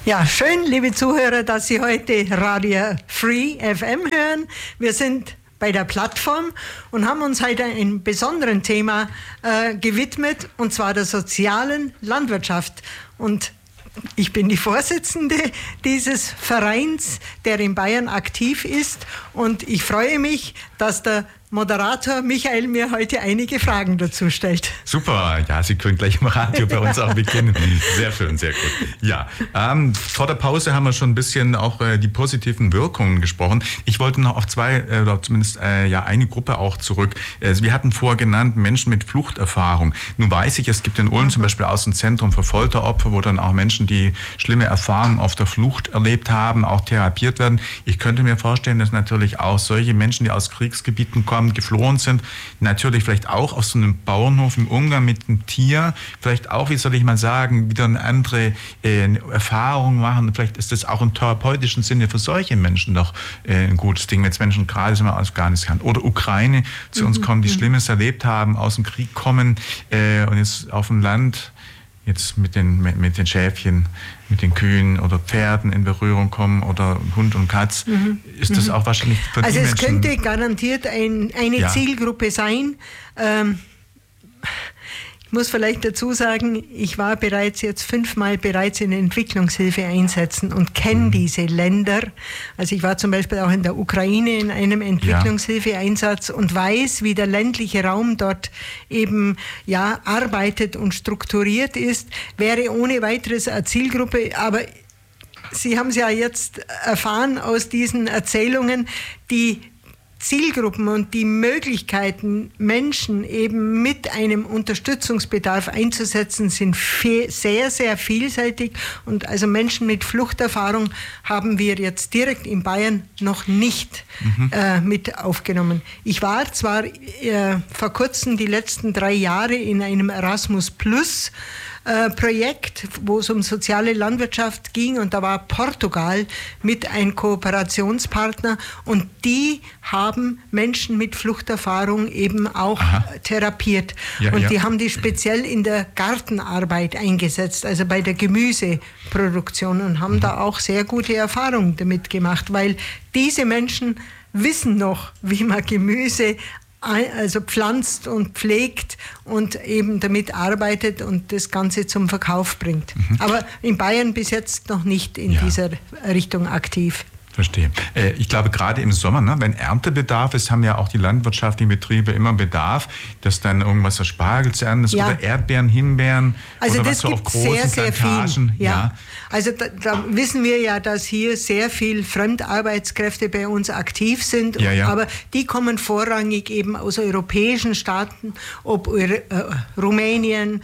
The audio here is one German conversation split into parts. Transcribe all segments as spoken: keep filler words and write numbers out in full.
Ja, schön, liebe Zuhörer, dass Sie heute Radio Free F M hören. Wir sind bei der Plattform und haben uns heute einem besonderen Thema äh, gewidmet, und zwar der sozialen Landwirtschaft. Und ich bin die Vorsitzende dieses Vereins, der in Bayern aktiv ist, und ich freue mich, dass der Moderator Michael mir heute einige Fragen dazu stellt. Super, ja, Sie können gleich im Radio bei uns auch beginnen. Sehr schön, sehr gut. Ja, ähm, vor der Pause haben wir schon ein bisschen auch äh, die positiven Wirkungen gesprochen. Ich wollte noch auf zwei, äh, oder zumindest äh, ja eine Gruppe auch zurück. Äh, wir hatten vorher genannt Menschen mit Fluchterfahrung. Nun weiß ich, es gibt in Ulm zum Beispiel auch ein Zentrum für Folteropfer, wo dann auch Menschen, die schlimme Erfahrungen auf der Flucht erlebt haben, auch therapiert werden. Ich könnte mir vorstellen, dass natürlich auch solche Menschen, die aus Kriegsgebieten kommen, geflohen sind, natürlich vielleicht auch aus so einem Bauernhof im Umgang mit dem Tier, vielleicht auch, wie soll ich mal sagen, wieder eine andere äh, Erfahrung machen. Vielleicht ist das auch im therapeutischen Sinne für solche Menschen doch äh, ein gutes Ding, wenn jetzt Menschen gerade sind wir aus Afghanistan oder Ukraine zu mhm. uns kommen, die Schlimmes erlebt haben, aus dem Krieg kommen äh, und jetzt auf dem Land jetzt mit den, mit, mit den Schäfchen, mit den Kühen oder Pferden in Berührung kommen oder Hund und Katz, mhm. ist das auch wahrscheinlich für also die es Menschen... könnte garantiert ein, eine ja. Zielgruppe sein. Ähm, ich muss vielleicht dazu sagen, ich war bereits jetzt fünfmal bereits in Entwicklungshilfeeinsätzen und kenne mhm. diese Länder. Also ich war zum Beispiel auch in der Ukraine in einem Entwicklungshilfeeinsatz ja. und weiß, wie der ländliche Raum dort eben ja arbeitet und strukturiert ist. Wäre ohne weiteres eine Zielgruppe, aber Sie haben es ja jetzt erfahren aus diesen Erzählungen, die Zielgruppen und die Möglichkeiten, Menschen eben mit einem Unterstützungsbedarf einzusetzen, sind sehr, sehr vielseitig. Und also Menschen mit Fluchterfahrung haben wir jetzt direkt in Bayern noch nicht mhm. äh, mit aufgenommen. Ich war zwar äh, vor kurzem die letzten drei Jahre in einem Erasmus Plus Projekt, wo es um soziale Landwirtschaft ging, und da war Portugal mit ein Kooperationspartner, und die haben Menschen mit Fluchterfahrung eben auch Aha. therapiert. Ja, und ja. die haben die speziell in der Gartenarbeit eingesetzt, also bei der Gemüseproduktion, und haben mhm. da auch sehr gute Erfahrungen damit gemacht, weil diese Menschen wissen noch, wie man Gemüse also pflanzt und pflegt und eben damit arbeitet und das Ganze zum Verkauf bringt. Mhm. Aber in Bayern bis jetzt noch nicht in ja. dieser Richtung aktiv. Verstehe. Ich glaube, gerade im Sommer, ne, wenn Erntebedarf ist, haben ja auch die landwirtschaftlichen Betriebe immer Bedarf, dass dann irgendwas aus Spargel zu ernten ist ja. oder Erdbeeren, Himbeeren also oder das was so gibt auf großen sehr, sehr Plantagen. Viel. Ja. ja. Also da, da wissen wir ja, dass hier sehr viel Fremdarbeitskräfte bei uns aktiv sind, ja, ja. aber die kommen vorrangig eben aus europäischen Staaten, ob äh, Rumänien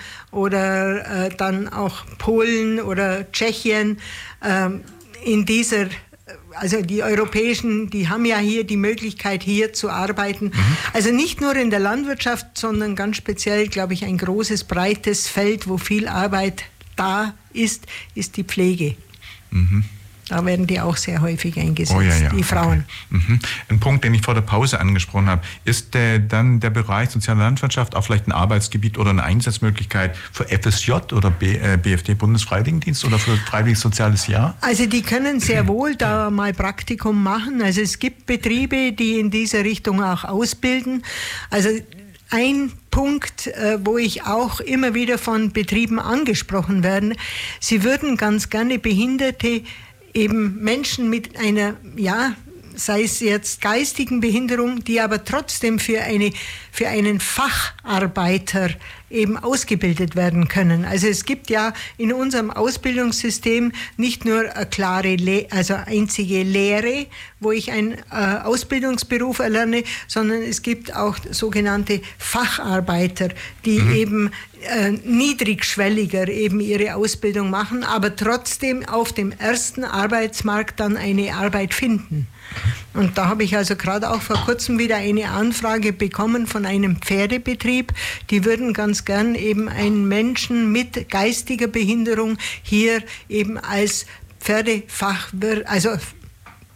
oder äh, dann auch Polen oder Tschechien. Äh, in dieser Also die Europäischen, die haben ja hier die Möglichkeit, hier zu arbeiten. Mhm. Also nicht nur in der Landwirtschaft, sondern ganz speziell, glaube ich, ein großes, breites Feld, wo viel Arbeit da ist, ist die Pflege. Mhm. Da werden die auch sehr häufig eingesetzt, oh, ja, ja. die Frauen. Okay. Mhm. Ein Punkt, den ich vor der Pause angesprochen habe, ist äh, dann der Bereich soziale Landwirtschaft auch vielleicht ein Arbeitsgebiet oder eine Einsatzmöglichkeit für F S J oder B, äh, B F D, Bundesfreiwilligendienst, oder für Freiwilliges Soziales Jahr? Also die können sehr wohl da mal Praktikum machen. Also es gibt Betriebe, die in dieser Richtung auch ausbilden. Also ein Punkt, äh, wo ich auch immer wieder von Betrieben angesprochen werde, sie würden ganz gerne Behinderte, eben Menschen mit einer, ja, sei es jetzt geistigen Behinderung, die aber trotzdem für eine, für einen Facharbeiter eben ausgebildet werden können. Also es gibt ja in unserem Ausbildungssystem nicht nur eine klare, Le- also einzige Lehre, wo ich einen äh, Ausbildungsberuf erlerne, sondern es gibt auch sogenannte Facharbeiter, die mhm. eben äh, niedrigschwelliger eben ihre Ausbildung machen, aber trotzdem auf dem ersten Arbeitsmarkt dann eine Arbeit finden. Und da habe ich also gerade auch vor kurzem wieder eine Anfrage bekommen von einem Pferdebetrieb. Die würden ganz gern eben einen Menschen mit geistiger Behinderung hier eben als Pferdefachwirt, also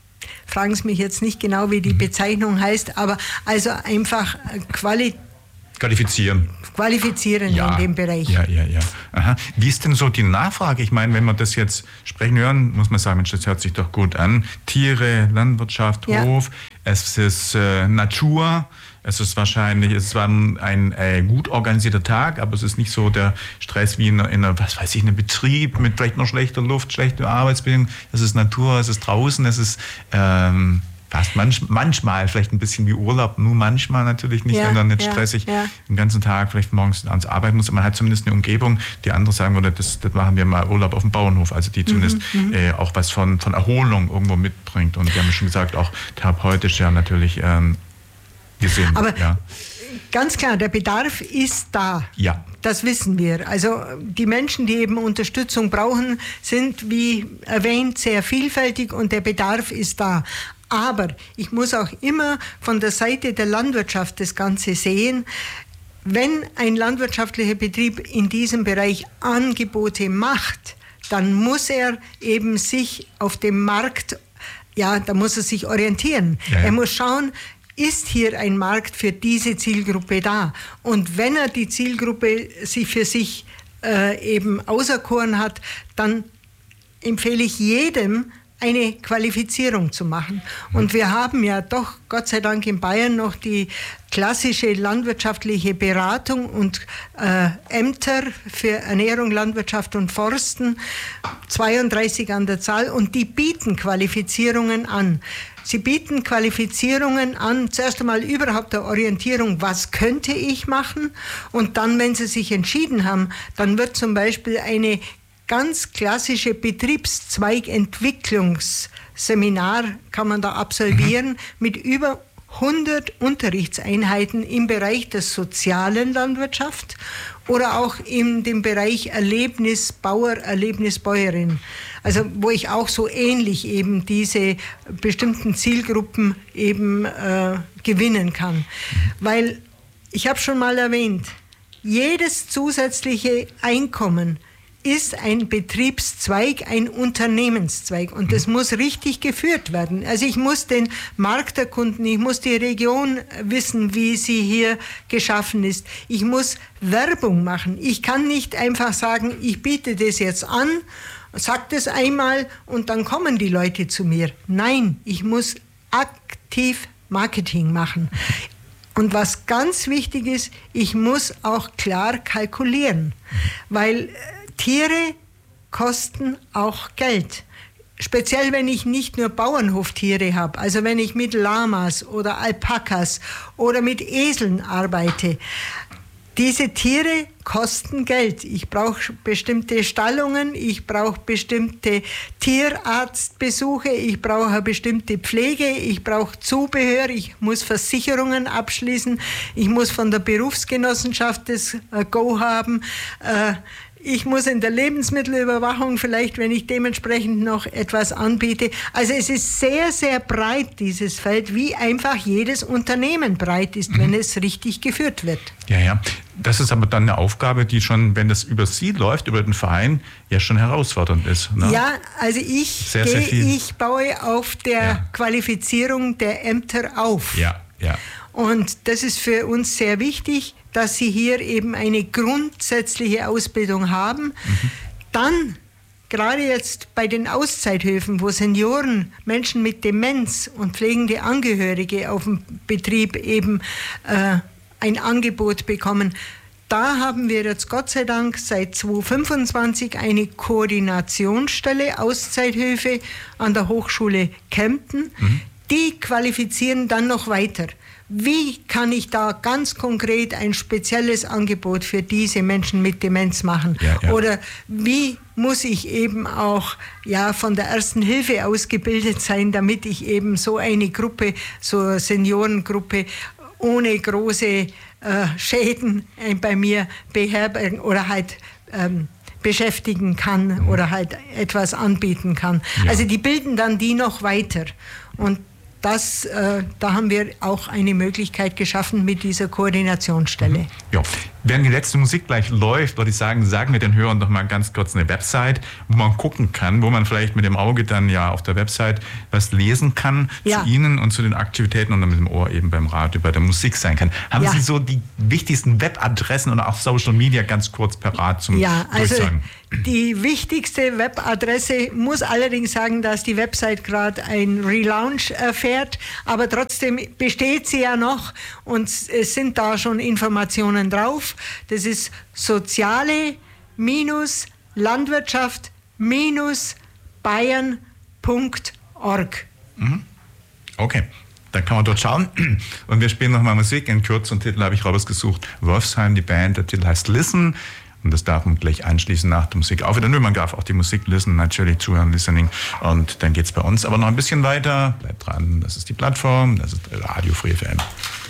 fragen Sie mich jetzt nicht genau, wie die Bezeichnung heißt, aber also einfach qualitativ Qualifizieren. Qualifizieren ja. in dem Bereich. Ja, ja, ja. Aha. Wie ist denn so die Nachfrage? Ich meine, wenn wir das jetzt sprechen hören, muss man sagen, Mensch, das hört sich doch gut an. Tiere, Landwirtschaft, ja. Hof, es ist äh, Natur, es ist wahrscheinlich, es war ein, ein äh, gut organisierter Tag, aber es ist nicht so der Stress wie in einer, in einer, was weiß ich, einem Betrieb mit vielleicht noch schlechter Luft, schlechter Arbeitsbedingungen. Es ist Natur, es ist draußen, es ist ähm, fast manch, manchmal vielleicht ein bisschen wie Urlaub, nur manchmal natürlich nicht, ja, wenn dann nicht ja, stressig ja. den ganzen Tag vielleicht morgens ans Arbeiten muss. Man hat zumindest eine Umgebung, die andere sagen würde, das, das machen wir mal Urlaub auf dem Bauernhof, also die zumindest mhm, äh, auch was von, von Erholung irgendwo mitbringt. Und wir haben schon gesagt, auch therapeutisch ja natürlich ähm, gesehen. Aber ja. ganz klar, der Bedarf ist da. Ja. Das wissen wir. Also die Menschen, die eben Unterstützung brauchen, sind, wie erwähnt, sehr vielfältig und der Bedarf ist da. Aber ich muss auch immer von der Seite der Landwirtschaft das Ganze sehen. Wenn ein landwirtschaftlicher Betrieb in diesem Bereich Angebote macht, dann muss er eben sich auf dem Markt, ja, da muss er sich orientieren. Ja, ja. Er muss schauen, ist hier ein Markt für diese Zielgruppe da? Und wenn er die Zielgruppe sich für sich äh, eben auserkoren hat, dann empfehle ich jedem, eine Qualifizierung zu machen. Und wir haben ja doch, Gott sei Dank, in Bayern noch die klassische landwirtschaftliche Beratung und äh, Ämter für Ernährung, Landwirtschaft und Forsten, zweiunddreißig an der Zahl, und die bieten Qualifizierungen an. Sie bieten Qualifizierungen an, zuerst einmal überhaupt der Orientierung, was könnte ich machen? Und dann, wenn Sie sich entschieden haben, dann wird zum Beispiel eine ganz klassische Betriebszweigentwicklungsseminar kann man da absolvieren, mhm. mit über hundert Unterrichtseinheiten im Bereich der sozialen Landwirtschaft oder auch in dem Bereich Erlebnisbauer, Erlebnisbäuerin. Also wo ich auch so ähnlich eben diese bestimmten Zielgruppen eben äh, gewinnen kann. Weil, ich habe schon mal erwähnt, jedes zusätzliche Einkommen ist ein Betriebszweig, ein Unternehmenszweig und das muss richtig geführt werden. Also ich muss den Markt erkunden, ich muss die Region wissen, wie sie hier geschaffen ist. Ich muss Werbung machen. Ich kann nicht einfach sagen, ich biete das jetzt an, sag das einmal und dann kommen die Leute zu mir. Nein, ich muss aktiv Marketing machen. Und was ganz wichtig ist, ich muss auch klar kalkulieren, weil Tiere kosten auch Geld. Speziell, wenn ich nicht nur Bauernhoftiere habe, also wenn ich mit Lamas oder Alpakas oder mit Eseln arbeite. Diese Tiere kosten Geld. Ich brauche bestimmte Stallungen, ich brauche bestimmte Tierarztbesuche, ich brauche eine bestimmte Pflege, ich brauche Zubehör, ich muss Versicherungen abschließen, ich muss von der Berufsgenossenschaft das äh, Go haben. Äh, Ich muss in der Lebensmittelüberwachung vielleicht, wenn ich dementsprechend noch etwas anbiete. Also es ist sehr, sehr breit, dieses Feld, wie einfach jedes Unternehmen breit ist, mhm. wenn es richtig geführt wird. Ja, ja. Das ist aber dann eine Aufgabe, die schon, wenn das über Sie läuft, über den Verein, ja schon herausfordernd ist. Ne? Ja, also ich, sehr, sehr gehe, ich baue auf der ja. Qualifizierung der Ämter auf. Ja, ja. Und das ist für uns sehr wichtig, dass sie hier eben eine grundsätzliche Ausbildung haben. Mhm. Dann, gerade jetzt bei den Auszeithöfen, wo Senioren, Menschen mit Demenz und pflegende Angehörige auf dem Betrieb eben äh, ein Angebot bekommen, da haben wir jetzt Gott sei Dank seit zweitausendfünfundzwanzig eine Koordinationsstelle Auszeithöfe an der Hochschule Kempten. Mhm. Die qualifizieren dann noch weiter. Wie kann ich da ganz konkret ein spezielles Angebot für diese Menschen mit Demenz machen? Ja, ja. Oder wie muss ich eben auch ja, von der Ersten Hilfe ausgebildet sein, damit ich eben so eine Gruppe, so eine Seniorengruppe ohne große äh, Schäden äh, bei mir beherbergen oder halt ähm, beschäftigen kann mhm. oder halt etwas anbieten kann. Ja. Also die bilden dann die noch weiter. Und das, äh, da haben wir auch eine Möglichkeit geschaffen mit dieser Koordinationsstelle. Mhm. Ja. Während die letzte Musik gleich läuft, würde ich sagen, sagen wir den Hörern doch mal ganz kurz eine Website, wo man gucken kann, wo man vielleicht mit dem Auge dann ja auf der Website was lesen kann ja. zu Ihnen und zu den Aktivitäten und dann mit dem Ohr eben beim Radio, bei der Musik sein kann. Haben ja. Sie so die wichtigsten Webadressen und auch Social Media ganz kurz parat zum Ja, also Durchsagen? Die wichtigste Webadresse, muss allerdings sagen, dass die Website gerade ein Relaunch erfährt, aber trotzdem besteht sie ja noch und es sind da schon Informationen drauf. Das ist soziale-landwirtschaft-bayern punkt org. Okay, dann kann man dort schauen. Und wir spielen nochmal Musik. In kürzeren Titel habe ich rausgesucht. Wolfsheim, die Band. Der Titel heißt Listen. Und das darf man gleich anschließen nach der Musik auch wieder. Nö, man darf auch die Musik listen, natürlich zuhören, listening. Und dann geht's bei uns aber noch ein bisschen weiter. Bleibt dran, das ist die Plattform, das ist Radio Free F M.